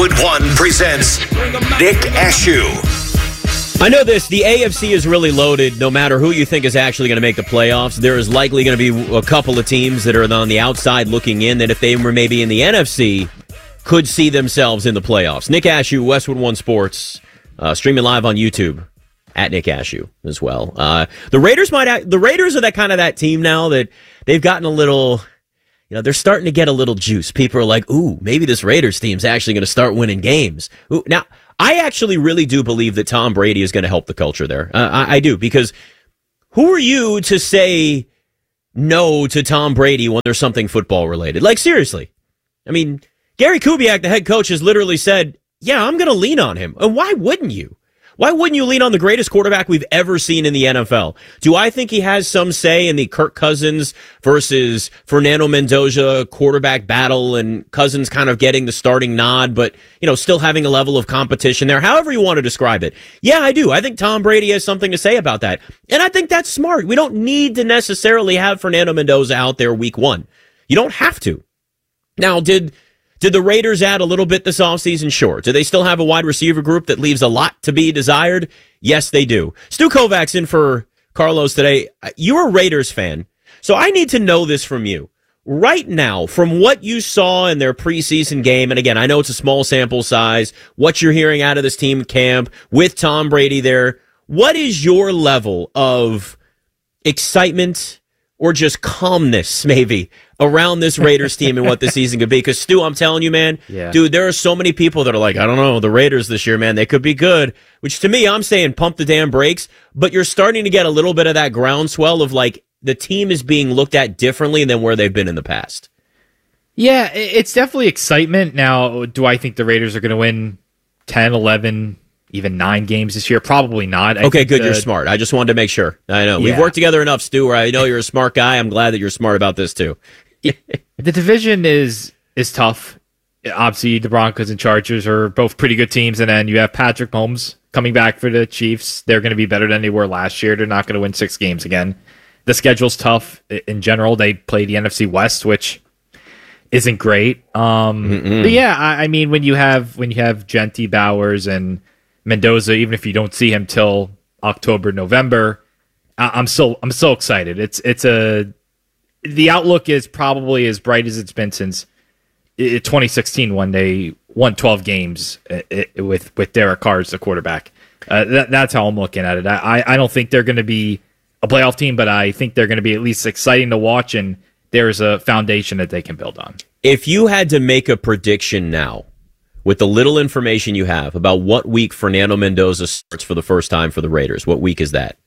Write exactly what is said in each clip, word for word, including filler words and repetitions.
Westwood One presents Nick Ashew. I know this. The A F C is really loaded. No matter who you think is actually going to make the playoffs, there is likely going to be a couple of teams that are on the outside looking in that if they were maybe in the N F C could see themselves in the playoffs. Nick Ashew, Westwood One Sports, uh, streaming live on YouTube at Nick Ashew as well. Uh, the Raiders might. Act, the Raiders are that kind of that team now that they've gotten a little. You know, they're starting to get a little juice. People are like, ooh, maybe this Raiders team's actually going to start winning games. Ooh, now, I actually really do believe that Tom Brady is going to help the culture there. Uh, I, I do, because who are you to say no to Tom Brady when there's something football related? Like, seriously. I mean, Gary Kubiak, the head coach, has literally said, yeah, I'm going to lean on him. And why wouldn't you? Why wouldn't you lean on the greatest quarterback we've ever seen in the N F L? Do I think he has some say in the Kirk Cousins versus Fernando Mendoza quarterback battle and Cousins kind of getting the starting nod, but, you know, still having a level of competition there? However you want to describe it. Yeah, I do. I think Tom Brady has something to say about that. And I think that's smart. We don't need to necessarily have Fernando Mendoza out there week one. You don't have to. Now, did... Did the Raiders add a little bit this offseason? Sure. Do they still have a wide receiver group that leaves a lot to be desired? Yes, they do. Stu Kovac's in for Carlos today. You're a Raiders fan, so I need to know this from you. Right now, from what you saw in their preseason game, and again, I know it's a small sample size, what you're hearing out of this team camp with Tom Brady there, what is your level of excitement or just calmness, maybe, around this Raiders team and what the season could be? Because, Stu, I'm telling you, man, yeah. dude, there are so many people that are like, I don't know, the Raiders this year, man, they could be good. Which, to me, I'm saying pump the damn brakes. But you're starting to get a little bit of that groundswell of, like, the team is being looked at differently than where they've been in the past. Yeah, it's definitely excitement. Now, do I think the Raiders are going to win ten, eleven, even nine games this year? Probably not. I okay, good. The, you're smart. I just wanted to make sure. I know. Yeah. We've worked together enough, Stu, where I know you're a smart guy. I'm glad that you're smart about this, too. The division is is tough. Obviously, the Broncos and Chargers are both pretty good teams, and then you have Patrick Mahomes coming back for the Chiefs. They're going to be better than they were last year. They're not going to win six games again. The schedule's tough in general. They play the N F C West, which isn't great. Um, but yeah, I, I mean, when you have when you have Genty, Bowers, and Mendoza, even if you don't see him till October, November, I, I'm so I'm so excited. It's it's a the outlook is probably as bright as it's been since twenty sixteen when they won twelve games with with Derek Carr as the quarterback. Uh, that, that's how I'm looking at it. I I don't think they're going to be a playoff team, but I think they're going to be at least exciting to watch, and there's a foundation that they can build on. If you had to make a prediction now, with the little information you have about what week Fernando Mendoza starts for the first time for the Raiders, what week is that?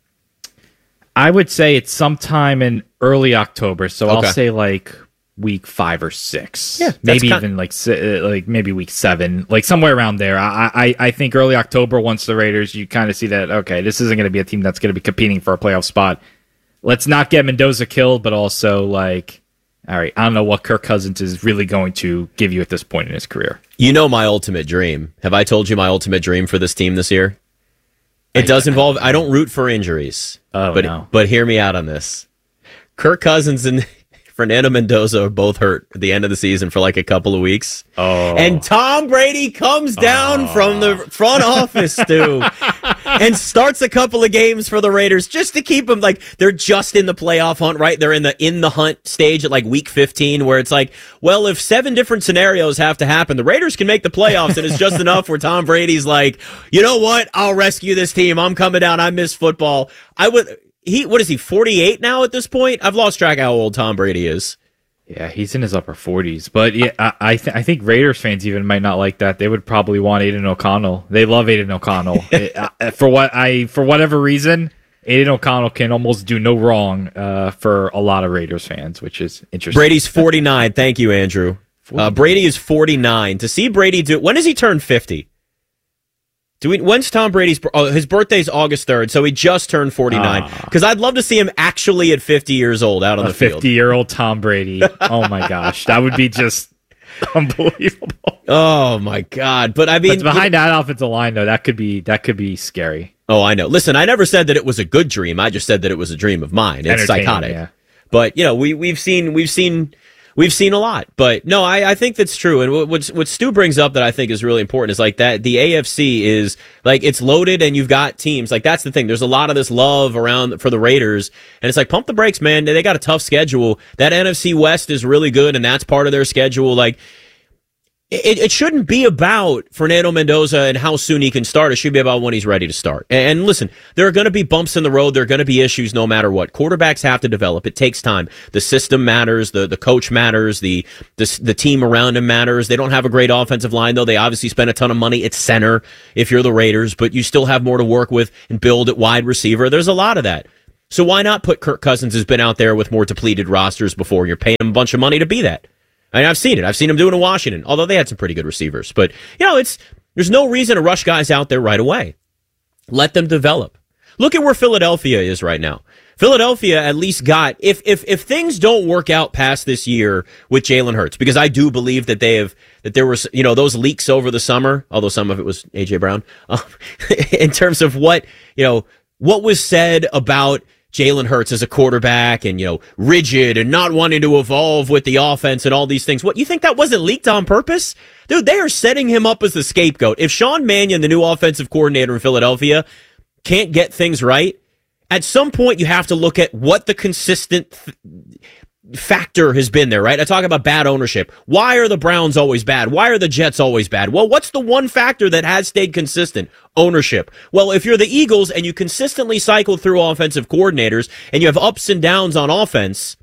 I would say it's sometime in early October, so okay. I'll say like week five or six. Yeah, maybe kind- even like like maybe week seven, like somewhere around there. I I, I think early October, once the Raiders, you kind of see that, okay, this isn't going to be a team that's going to be competing for a playoff spot. Let's not get Mendoza killed, but also like, all right, I don't know what Kirk Cousins is really going to give you at this point in his career. You know my ultimate dream. Have I told you my ultimate dream for this team this year? It I, does involve, I don't root for injuries, oh, but no. but hear me out on this. Kirk Cousins and Fernando Mendoza are both hurt at the end of the season for like a couple of weeks. Oh. And Tom Brady comes down oh. from the front office, Stu, and starts a couple of games for the Raiders just to keep them, like, they're just in the playoff hunt, right? They're in the in the hunt stage at like week fifteen, where it's like, well, if seven different scenarios have to happen, the Raiders can make the playoffs, and it's just enough where Tom Brady's like, you know what? I'll rescue this team. I'm coming down. I miss football. I would... He what is he, forty-eight now at this point? I've lost track of how old Tom Brady is. Yeah, he's in his upper forties. But yeah, I I, th- I think Raiders fans even might not like that. They would probably want Aiden O'Connell. They love Aiden O'Connell. it, uh, for what I for whatever reason, Aiden O'Connell can almost do no wrong uh, for a lot of Raiders fans, which is interesting. Brady's forty-nine. Thank you, Andrew. Uh, Brady is forty-nine. To see Brady do, when does he turn fifty? Do we, when's Tom Brady's... Oh, his birthday's August third, so he just turned forty-nine. Because ah. I'd love to see him actually at fifty years old out on a the field. fifty-year-old Tom Brady. Oh, my gosh. That would be just unbelievable. Oh, my God. But, I mean... But behind that offensive line, though, that could be that could be scary. Oh, I know. Listen, I never said that it was a good dream. I just said that it was a dream of mine. It's psychotic. Yeah. But, you know, we, we've seen... we've seen We've seen a lot, but no, I, I think that's true. And what, what what Stu brings up that I think is really important is like that the A F C is like it's loaded and you've got teams. Like that's the thing. There's a lot of this love around for the Raiders, and it's like pump the brakes, man. They got a tough schedule. That N F C West is really good, and that's part of their schedule. Like it, it shouldn't be about Fernando Mendoza and how soon he can start. It should be about when he's ready to start. And, and listen, there are going to be bumps in the road. There are going to be issues no matter what. Quarterbacks have to develop. It takes time. The system matters. The the coach matters. The, the the team around him matters. They don't have a great offensive line, though. They obviously spend a ton of money at center if you're the Raiders, but you still have more to work with and build at wide receiver. There's a lot of that. So why not put Kirk Cousins, who's been out there with more depleted rosters before? You're paying him a bunch of money to be that. I mean, I've seen it. I've seen him do it in Washington, although they had some pretty good receivers. But, you know, it's there's no reason to rush guys out there right away. Let them develop. Look at where Philadelphia is right now. Philadelphia at least got, if if if things don't work out past this year with Jalen Hurts, because I do believe that they have, that there was, you know, those leaks over the summer, although some of it was A J Brown, uh, in terms of what, you know, what was said about Jalen Hurts as a quarterback and, you know, rigid and not wanting to evolve with the offense and all these things. What, you think that wasn't leaked on purpose? Dude, they are setting him up as the scapegoat. If Sean Mannion, the new offensive coordinator in Philadelphia, can't get things right, at some point you have to look at what the consistent th- factor has been there, right? I talk about bad ownership. Why are the Browns always bad? Why are the Jets always bad? Well, what's the one factor that has stayed consistent? Ownership. Well, if you're the Eagles and you consistently cycle through offensive coordinators and you have ups and downs on offense,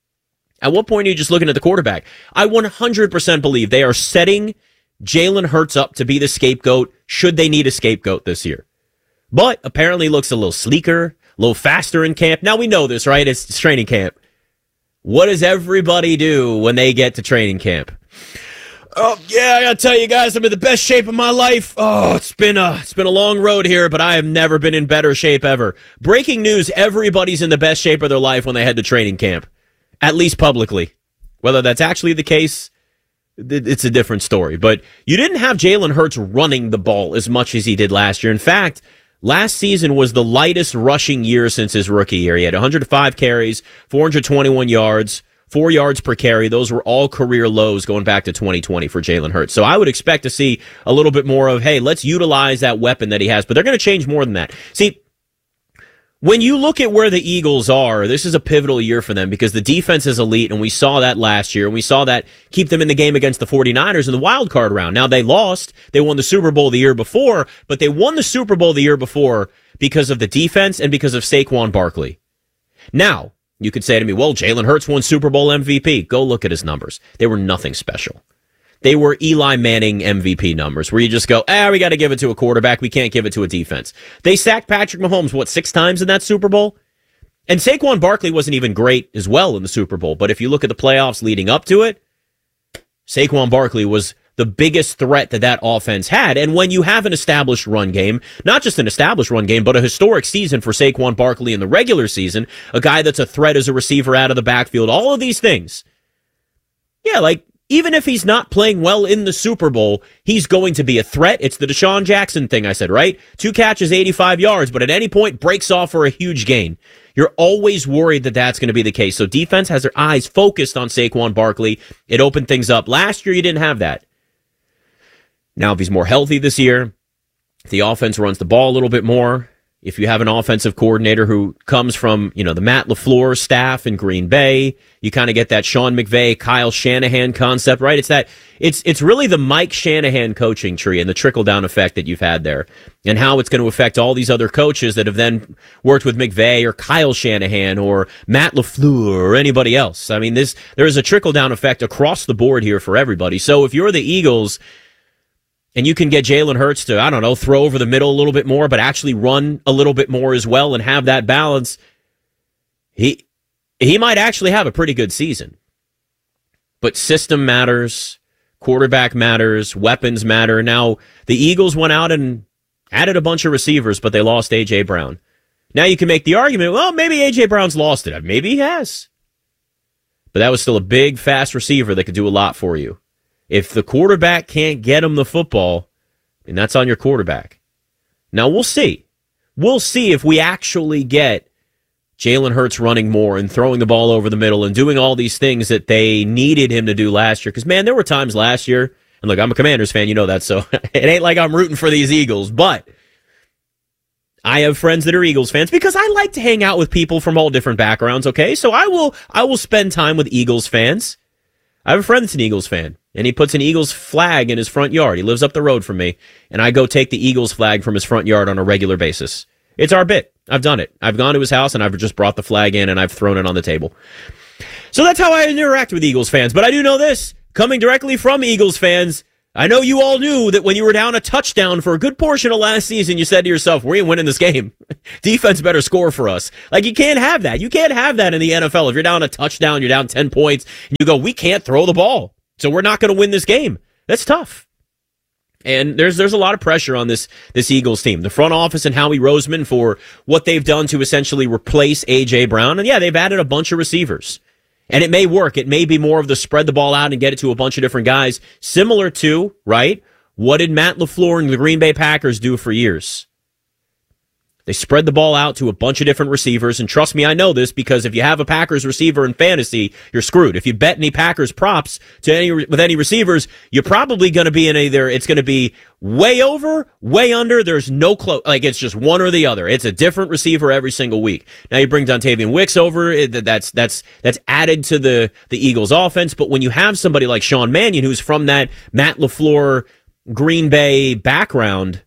at what point are you just looking at the quarterback? I one hundred percent believe they are setting Jalen Hurts up to be the scapegoat should they need a scapegoat this year. But apparently looks a little sleeker, a little faster in camp. Now we know this, right? It's, it's training camp. What does everybody do when they get to training camp? Oh, yeah, I gotta tell you guys, I'm in the best shape of my life. Oh, it's been a, it's been a long road here, but I have never been in better shape ever. Breaking news, everybody's in the best shape of their life when they head to training camp, at least publicly. Whether that's actually the case, it's a different story. But you didn't have Jalen Hurts running the ball as much as he did last year. In fact, last season was the lightest rushing year since his rookie year. He had one hundred five carries, four hundred twenty-one yards, four yards per carry. Those were all career lows going back to twenty twenty for Jalen Hurts. So I would expect to see a little bit more of, hey, let's utilize that weapon that he has. But they're going to change more than that. See, when you look at where the Eagles are, this is a pivotal year for them because the defense is elite, and we saw that last year, and we saw that keep them in the game against the 49ers in the wild card round. Now, they lost. They won the Super Bowl the year before, but they won the Super Bowl the year before because of the defense and because of Saquon Barkley. Now, you could say to me, well, Jalen Hurts won Super Bowl M V P. Go look at his numbers. They were nothing special. They were Eli Manning M V P numbers where you just go, ah, we got to give it to a quarterback. We can't give it to a defense. They sacked Patrick Mahomes, what, six times in that Super Bowl? And Saquon Barkley wasn't even great as well in the Super Bowl. But if you look at the playoffs leading up to it, Saquon Barkley was the biggest threat that that offense had. And when you have an established run game, not just an established run game, but a historic season for Saquon Barkley in the regular season, a guy that's a threat as a receiver out of the backfield, all of these things. Yeah, like, even if he's not playing well in the Super Bowl, he's going to be a threat. It's the Deshaun Jackson thing I said, right? Two catches, eighty-five yards, but at any point breaks off for a huge gain. You're always worried that that's going to be the case. So defense has their eyes focused on Saquon Barkley. It opened things up. Last year, you didn't have that. Now, if he's more healthy this year, if the offense runs the ball a little bit more, if you have an offensive coordinator who comes from, you know, the Matt LaFleur staff in Green Bay, you kind of get that Sean McVay, Kyle Shanahan concept, right? It's that, it's it's really the Mike Shanahan coaching tree and the trickle-down effect that you've had there and how it's going to affect all these other coaches that have then worked with McVay or Kyle Shanahan or Matt LaFleur or anybody else. I mean, this there is a trickle-down effect across the board here for everybody. So if you're the Eagles and you can get Jalen Hurts to, I don't know, throw over the middle a little bit more, but actually run a little bit more as well and have that balance, he he might actually have a pretty good season. But system matters, quarterback matters, weapons matter. Now, the Eagles went out and added a bunch of receivers, but they lost A J Brown. Now you can make the argument, well, maybe A J Brown's lost it. Maybe he has. But that was still a big, fast receiver that could do a lot for you. If the quarterback can't get him the football, and that's on your quarterback. Now, we'll see. We'll see if we actually get Jalen Hurts running more and throwing the ball over the middle and doing all these things that they needed him to do last year. Because, man, there were times last year, and look, I'm a Commanders fan, you know that, so it ain't like I'm rooting for these Eagles, but I have friends that are Eagles fans because I like to hang out with people from all different backgrounds, okay? So I will I will spend time with Eagles fans. I have a friend that's an Eagles fan, and he puts an Eagles flag in his front yard. He lives up the road from me, and I go take the Eagles flag from his front yard on a regular basis. It's our bit. I've done it. I've gone to his house, and I've just brought the flag in, and I've thrown it on the table. So that's how I interact with Eagles fans. But I do know this, coming directly from Eagles fans, I know you all knew that when you were down a touchdown for a good portion of last season, you said to yourself, we ain't winning this game. Defense better score for us. Like, you can't have that. You can't have that in the N F L. If you're down a touchdown, you're down ten points, and you go, we can't throw the ball, so we're not going to win this game. That's tough. And there's there's a lot of pressure on this this Eagles team. The front office and Howie Roseman for what they've done to essentially replace A J. Brown. And yeah, they've added a bunch of receivers. And it may work. It may be more of the spread the ball out and get it to a bunch of different guys. Similar to, right, what did Matt LaFleur and the Green Bay Packers do for years? They spread the ball out to a bunch of different receivers, and trust me, I know this because if you have a Packers receiver in fantasy, you're screwed. If you bet any Packers props to any with any receivers, you're probably going to be in either it's going to be way over, way under. There's no close, like it's just one or the other. It's a different receiver every single week. Now you bring Dontavian Wicks over, that's that's that's added to the the Eagles offense. But when you have somebody like Sean Mannion, who's from that Matt LaFleur Green Bay background,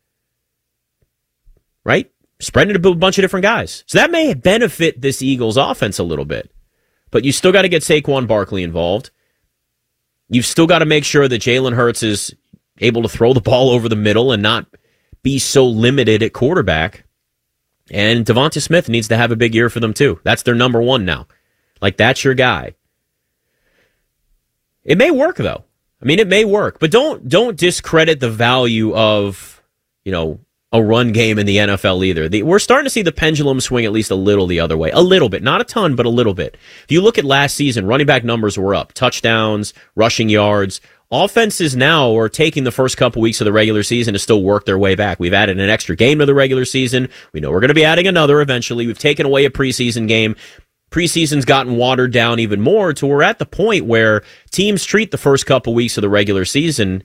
right? Spreading it to a bunch of different guys. So that may benefit this Eagles offense a little bit. But you still got to get Saquon Barkley involved. You've still got to make sure that Jalen Hurts is able to throw the ball over the middle and not be so limited at quarterback. And Devonta Smith needs to have a big year for them too. That's their number one now. Like, that's your guy. It may work, though. I mean, it may work. But don't don't discredit the value of, you know, a run game in the N F L either. The, we're starting to see the pendulum swing at least a little the other way. A little bit. Not a ton, but a little bit. If you look at last season, running back numbers were up. Touchdowns, rushing yards. Offenses now are taking the first couple weeks of the regular season to still work their way back. We've added an extra game to the regular season. We know we're going to be adding another eventually. We've taken away a preseason game. Preseason's gotten watered down even more to we're at the point where teams treat the first couple weeks of the regular season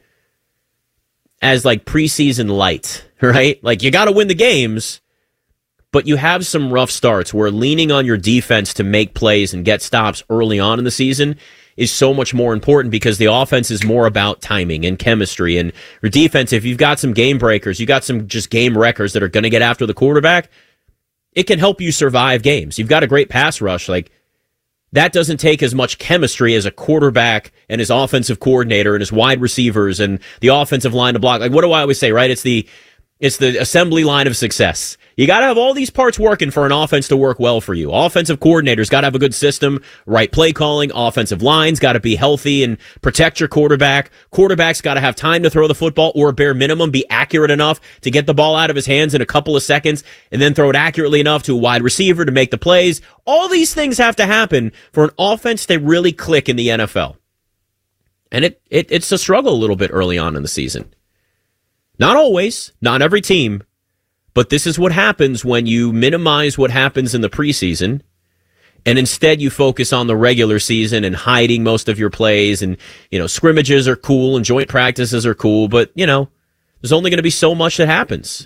as like preseason light, right? Like, you got to win the games, but you have some rough starts where leaning on your defense to make plays and get stops early on in the season is so much more important because the offense is more about timing and chemistry. And your defense, if you've got some game breakers, you got some just game wreckers that are going to get after the quarterback, it can help you survive games. You've got a great pass rush. Like, that doesn't take as much chemistry as a quarterback and his offensive coordinator and his wide receivers and the offensive line to block. Like, what do I always say, right? It's the it's the assembly line of success. You got to have all these parts working for an offense to work well for you. Offensive coordinators got to have a good system, right play calling. Offensive lines got to be healthy and protect your quarterback. Quarterback's got to have time to throw the football, or bare minimum be accurate enough to get the ball out of his hands in a couple of seconds and then throw it accurately enough to a wide receiver to make the plays. All these things have to happen for an offense to really click in the N F L. And it, it it's a struggle a little bit early on in the season. Not always, not every team, but this is what happens when you minimize what happens in the preseason and instead you focus on the regular season and hiding most of your plays. And, you know, scrimmages are cool and joint practices are cool, but, you know, there's only going to be so much that happens.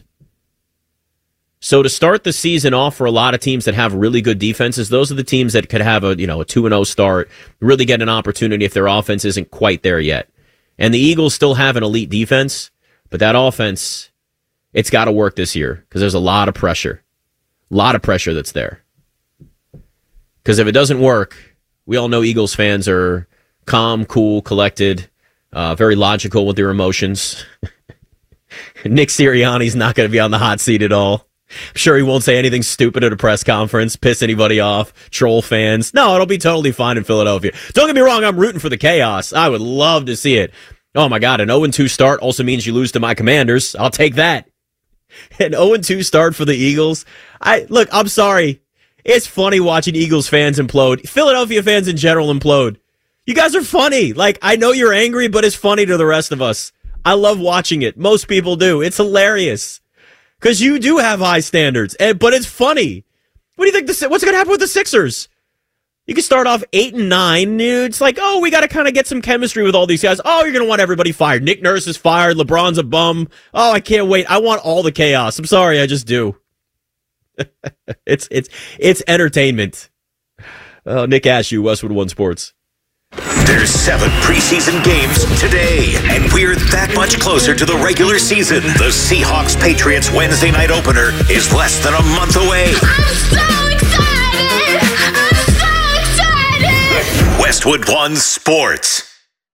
So to start the season off for a lot of teams that have really good defenses, those are the teams that could have a, you know, a two and oh start, really get an opportunity if their offense isn't quite there yet. And the Eagles still have an elite defense, but that offense, it's got to work this year because there's a lot of pressure. A lot of pressure that's there. Because if it doesn't work, we all know Eagles fans are calm, cool, collected, uh, very logical with their emotions. Nick Sirianni's not going to be on the hot seat at all. I'm sure he won't say anything stupid at a press conference, piss anybody off, troll fans. No, it'll be totally fine in Philadelphia. Don't get me wrong, I'm rooting for the chaos. I would love to see it. Oh my God, an oh and two start also means you lose to my Commanders. I'll take that. An oh and two start for the Eagles. I look, I'm sorry. It's funny watching Eagles fans implode. Philadelphia fans in general implode. You guys are funny. Like, I know you're angry, but it's funny to the rest of us. I love watching it. Most people do. It's hilarious. Because you do have high standards, but it's funny. What do you think? The, what's going to happen with the Sixers? You can start off eight and nine. It's like, oh, we got to kind of get some chemistry with all these guys. Oh, you're going to want everybody fired. Nick Nurse is fired. LeBron's a bum. Oh, I can't wait. I want all the chaos. I'm sorry, I just do. it's it's it's entertainment. Oh, Nick Ashew, Westwood One Sports. There's seven preseason games today, and we're that much closer to the regular season. The Seahawks-Patriots Wednesday night opener is less than a month away. I'm so excited! I'm so excited! Westwood One Sports.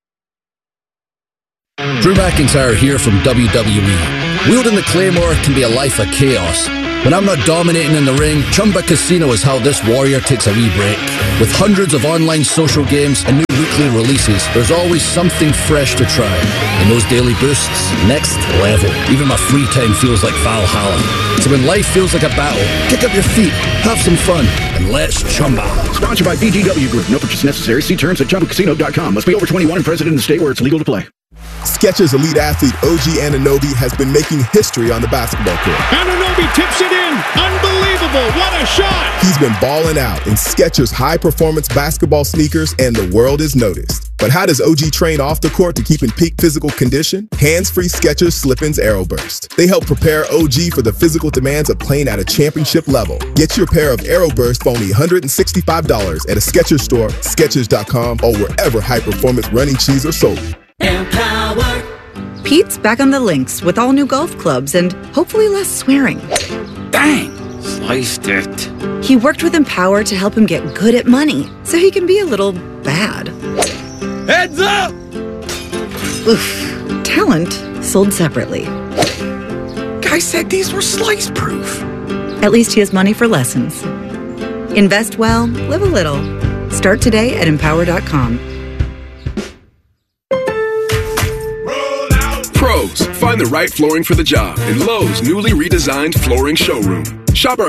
Drew McIntyre here from W W E. Wielding the Claymore can be a life of chaos. When I'm not dominating in the ring, Chumba Casino is how this warrior takes a wee break. With hundreds of online social games and new weekly releases, there's always something fresh to try. And those daily boosts, next level. Even my free time feels like Valhalla. So when life feels like a battle, kick up your feet, have some fun, and let's chumba. Sponsored by B G W Group. No purchase necessary. See terms at chumba casino dot com. Must be over twenty-one and present in the state where it's legal to play. Skechers elite athlete O G Anunoby has been making history on the basketball court. Anunoby tips it in. Unbelievable. What a shot. He's been balling out in Skechers high-performance basketball sneakers, and the world has noticed. But how does O G train off the court to keep in peak physical condition? Hands-free Skechers Slip-ins Aeroburst. They help prepare O G for the physical demands of playing at a championship level. Get your pair of Aeroburst for only one hundred sixty-five dollars at a Skechers store, Skechers dot com, or wherever high-performance running shoes are sold. Empower. Pete's back on the links with all new golf clubs and hopefully less swearing. Dang, sliced it. He worked with Empower to help him get good at money so he can be a little bad. Heads up! Oof. Talent sold separately. Guy said these were slice proof. At least he has money for lessons. Invest well, live a little. Start today at empower dot com. Pros, find the right flooring for the job in Lowe's newly redesigned flooring showroom. Shop our